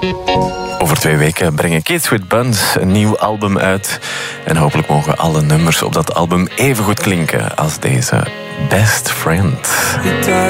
Over 2 weken brengen Kids with Buns een nieuw album uit. En hopelijk mogen alle nummers op dat album even goed klinken als deze Best Friend.